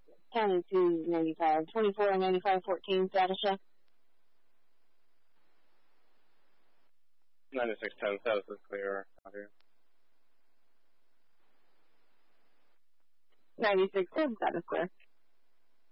County 295, 24 and 9514, status check. 9610, status is clear. Out here. 9610, status clear.